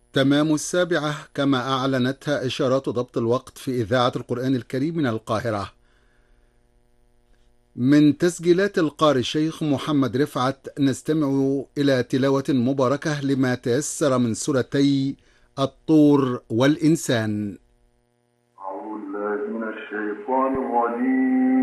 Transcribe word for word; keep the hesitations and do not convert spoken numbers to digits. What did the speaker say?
تمام السابعة كما أعلنتها إشارات ضبط الوقت في إذاعة القرآن الكريم من القاهرة. من تسجيلات القارئ الشيخ محمد رفعت نستمع إلى تلاوة مباركة لما تيسر من سورتي الطور والإنسان. أعوذ بالله من الشيطان الرجيم